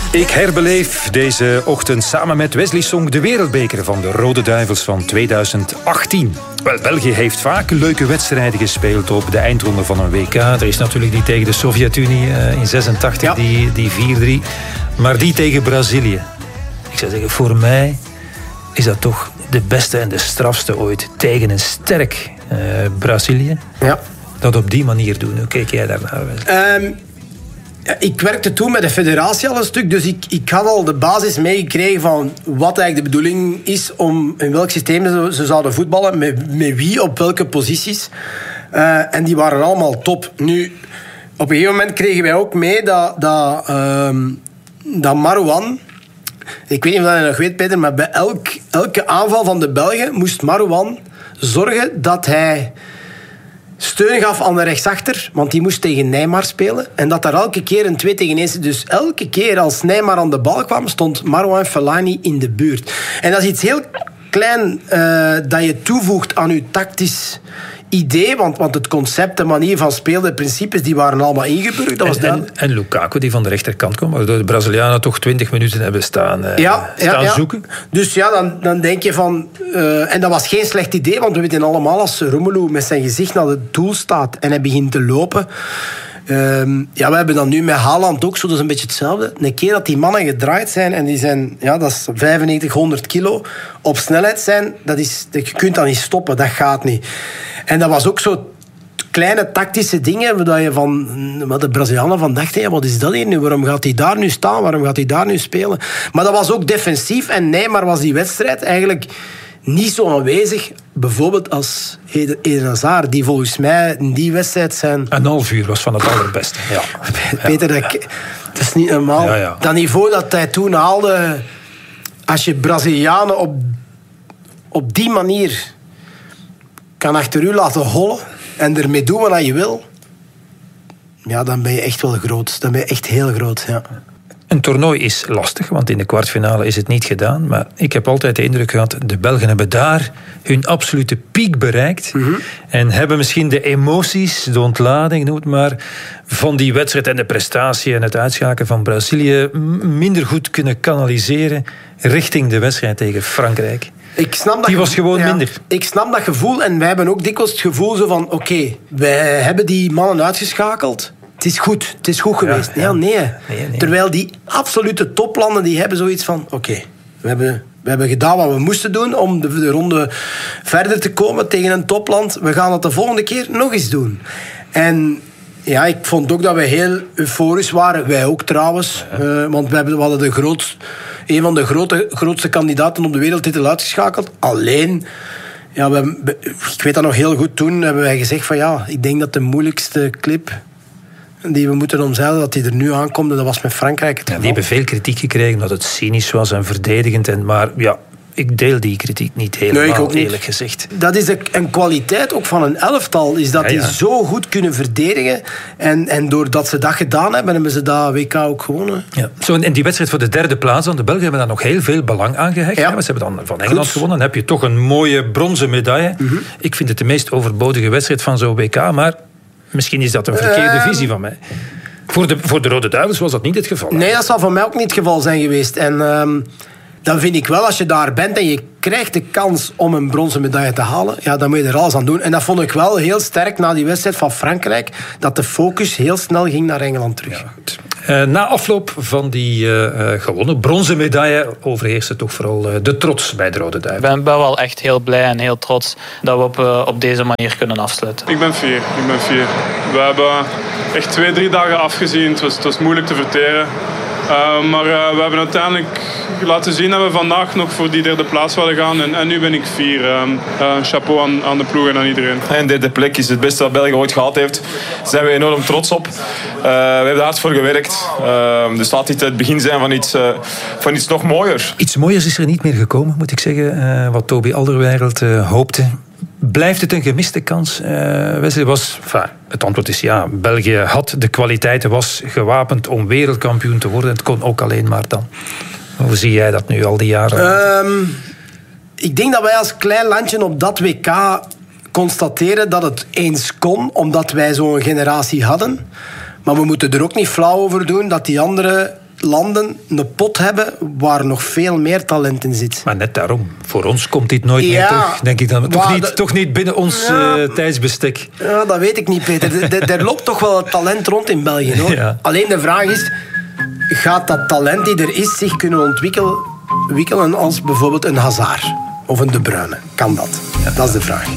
Ik herbeleef deze ochtend samen met Wesley Song de wereldbeker van de Rode Duivels van 2018. Wel, België heeft vaak leuke wedstrijden gespeeld op de eindronde van een WK. Er is natuurlijk die tegen de Sovjet-Unie in 86, ja. die 4-3. Maar die tegen Brazilië. Ik zou zeggen, voor mij is dat toch de beste en de strafste ooit. Tegen een sterk Brazilië. Ja. Dat op die manier doen. Hoe keek jij daarnaar? Ik werkte toen met de federatie al een stuk, dus ik had al de basis meegekregen van wat eigenlijk de bedoeling is om in welk systeem ze zouden voetballen, met wie, op welke posities. En die waren allemaal top. Nu, op een gegeven moment kregen wij ook mee dat Marouane, ik weet niet of je dat nog weet, Peter, maar bij elke aanval van de Belgen moest Marouane zorgen dat hij steun gaf aan de rechtsachter, want die moest tegen Neymar spelen. En dat daar elke keer een 2-tegen-1... Dus elke keer als Neymar aan de bal kwam, stond Marouane Fellaini in de buurt. En dat is iets heel klein dat je toevoegt aan je tactisch idee, want het concept, de manier van spelen, de principes, die waren allemaal ingeburgerd. En Lukaku, die van de rechterkant kwam, waardoor de Brazilianen toch 20 minuten hebben staan zoeken. Dus ja, dan denk je van... en dat was geen slecht idee, want we weten allemaal, als Romelu met zijn gezicht naar het doel staat en hij begint te lopen... we hebben dan nu met Haaland ook zo, dat is een beetje hetzelfde. Een keer dat die mannen gedraaid zijn en die zijn, dat is 95, 100 kilo, op snelheid zijn, je kunt dat niet stoppen, dat gaat niet. En dat was ook zo kleine tactische dingen, waar je wat de Brazilianen van dachten, wat is dat hier nu? Waarom gaat hij daar nu staan? Waarom gaat hij daar nu spelen? Maar dat was ook defensief en Neymar was die wedstrijd eigenlijk niet zo aanwezig, bijvoorbeeld als Eden Hazard, die volgens mij in die wedstrijd zijn... Een half uur was van het allerbeste. Ja. Peter, dat is niet normaal. Ja. Dat niveau dat hij toen haalde, als je Brazilianen op die manier kan achter u laten hollen en ermee doen wat je wil, ja, dan ben je echt wel groot. Dan ben je echt heel groot, ja. Een toernooi is lastig, want in de kwartfinale is het niet gedaan. Maar ik heb altijd de indruk gehad, de Belgen hebben daar hun absolute piek bereikt. Mm-hmm. En hebben misschien de emoties, de ontlading, noem het maar, van die wedstrijd en de prestatie en het uitschakelen van Brazilië minder goed kunnen kanaliseren richting de wedstrijd tegen Frankrijk. Die was gewoon minder. Ik snap dat gevoel en wij hebben ook dikwijls het gevoel zo van oké, wij hebben die mannen uitgeschakeld. Het is goed geweest. Ja. Nee. Terwijl die absolute toplanden, die hebben zoiets van oké, we hebben gedaan wat we moesten doen om de ronde verder te komen tegen een topland. We gaan het de volgende keer nog eens doen. En ja, ik vond ook dat we heel euforisch waren. Wij ook trouwens. Want we hadden een van de grootste kandidaten op de wereldtitel uitgeschakeld. Alleen... Ja, ik weet dat nog heel goed. Toen hebben wij gezegd van ik denk dat de moeilijkste clip die we moeten omzeilen, dat die er nu aankomt, dat was met Frankrijk. Die hebben veel kritiek gekregen omdat het cynisch was en verdedigend. Maar ik deel die kritiek niet helemaal, eerlijk gezegd. Dat is een kwaliteit ook van een elftal, is dat die zo goed kunnen verdedigen. En doordat ze dat gedaan hebben ze dat WK ook gewonnen. Ja. Zo, en die wedstrijd voor de derde plaats, de Belgen hebben daar nog heel veel belang aan gehecht. Ja. Ze hebben dan van Engeland gewonnen. Dan heb je toch een mooie bronzen medaille. Mm-hmm. Ik vind het de meest overbodige wedstrijd van zo'n WK, maar misschien is dat een verkeerde visie van mij. Voor de Rode Duivels was dat niet het geval. Nee, dat zal voor mij ook niet het geval zijn geweest. En dan vind ik wel, als je daar bent en je krijgt de kans om een bronzen medaille te halen, dan moet je er alles aan doen. En dat vond ik wel heel sterk na die wedstrijd van Frankrijk, dat de focus heel snel ging naar Engeland terug. Ja, goed. Na afloop van die gewonnen bronzen medaille overheerste toch vooral de trots bij de Rode Duivels. Ik ben wel echt heel blij en heel trots dat we op deze manier kunnen afsluiten. Ik ben fier. We hebben echt 2-3 dagen afgezien. Het was moeilijk te verteren. Maar we hebben uiteindelijk laten zien dat we vandaag nog voor die derde plaats willen gaan. En nu ben ik fier. Chapeau aan de ploeg en aan iedereen. En derde plek is het beste wat België ooit gehad heeft. Daar zijn we enorm trots op. We hebben er hard voor gewerkt. Dus laat dit het begin zijn van iets nog mooier. Iets mooiers is er niet meer gekomen, moet ik zeggen. Wat Toby Alderweireld hoopte. Blijft het een gemiste kans? Het antwoord is ja. België had de kwaliteiten, was gewapend om wereldkampioen te worden. Het kon ook alleen maar dan. Hoe zie jij dat nu al die jaren? Ik denk dat wij als klein landje op dat WK constateren dat het eens kon, omdat wij zo'n generatie hadden. Maar we moeten er ook niet flauw over doen dat die anderen landen een pot hebben waar nog veel meer talent in zit. Maar net daarom. Voor ons komt dit nooit meer terug, denk ik dan. Toch niet binnen ons tijdsbestek. Ja, dat weet ik niet, Peter. Er loopt toch wel het talent rond in België, hoor. Ja. Alleen de vraag is, gaat dat talent die er is zich kunnen ontwikkelen als bijvoorbeeld een Hazard of een De Bruyne? Kan dat? Ja, dat is de vraag.